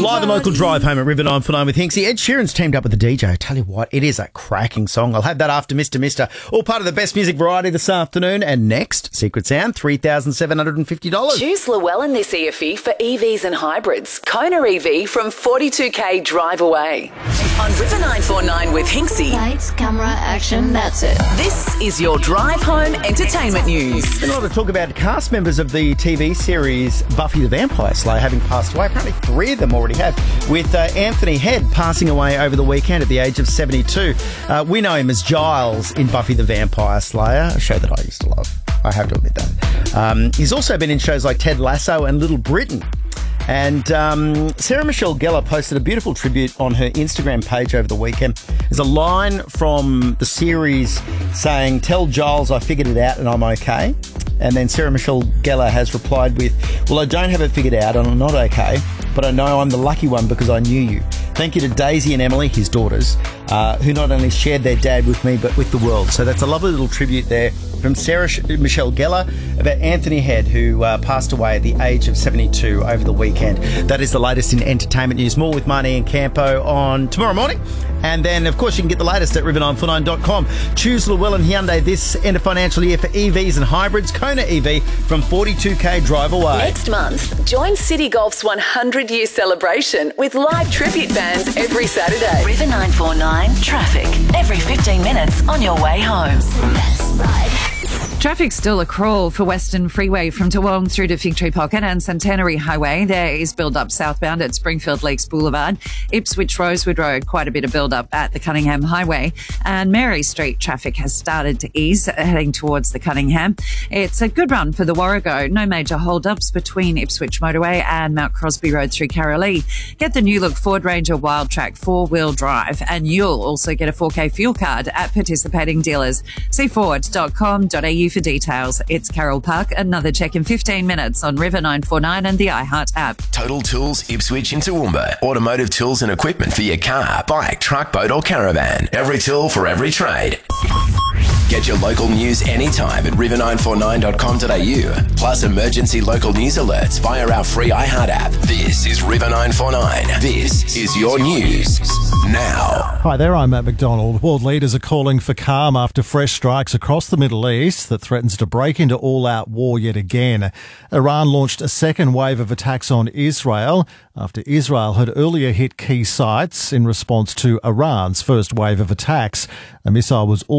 Live and local drive home at River 949 with Hinksy. Ed Sheeran's teamed up with the DJ. I tell you what, it is a cracking song. I'll have that after Mr. All part of the best music variety this afternoon. And next, Secret Sound, $3,750. Choose Llewellyn this EFE for EVs and hybrids. Kona EV from 42k drive away. On River 949 with Hinksy. Lights, camera, action, that's it. This is your drive home entertainment news. There's been a lot of talk about cast members of the TV series Buffy the Vampire Slayer having passed away. Apparently 3 of them already have, with Anthony Head passing away over the weekend at the age of 72. We know him as Giles in Buffy the Vampire Slayer, a show that I used to love. I have to admit that. He's also been in shows like Ted Lasso and Little Britain. And Sarah Michelle Gellar posted a beautiful tribute on her Instagram page over the weekend. There's a line from the series saying, "Tell Giles I figured it out and I'm okay." And then Sarah Michelle Gellar has replied with, "Well, I don't have it figured out and I'm not okay, but I know I'm the lucky one because I knew you. Thank you to Daisy and Emily, his daughters, who not only shared their dad with me, but with the world." So that's a lovely little tribute there from Sarah Michelle Gellar about Anthony Head, who passed away at the age of 72 over the weekend. That is the latest in entertainment news. More with Marnie and Campo on tomorrow morning. And then, of course, you can get the latest at river949.com. Choose Llewellyn Hyundai this end of financial year for EVs and hybrids. Kona EV from 42k drive away. Next month, join City Golf's 100-year celebration with live tribute bands every Saturday. River 949 traffic every 15 minutes on your way home. Best ride. Traffic's still a crawl for Western Freeway from Toowong through to Fig Tree Pocket and Centenary Highway. There is build-up southbound at Springfield Lakes Boulevard. Ipswich Rosewood Road, quite a bit of build-up at the Cunningham Highway. And Mary Street traffic has started to ease, heading towards the Cunningham. It's a good run for the Warrego. No major hold-ups between Ipswich Motorway and Mount Crosby Road through Carralee. Get the new look Ford Ranger Wildtrak 4-wheel drive, and you'll also get a 4K fuel card at participating dealers. See Ford.com.au for details. It's Carol Park. Another check in 15 minutes on River 949 and the iHeart app. Total Tools Ipswich in Toowoomba. Automotive tools and equipment for your car, bike, truck, boat or caravan. Every tool for every trade. Get your local news anytime at river949.com.au. Plus emergency local news alerts via our free iHeart app. This is River 949. This is your news now. Hi there, I'm Matt McDonald. World leaders are calling for calm after fresh strikes across the Middle East that threatens to break into all-out war yet again. Iran launched a second wave of attacks on Israel after Israel had earlier hit key sites in response to Iran's first wave of attacks. A missile was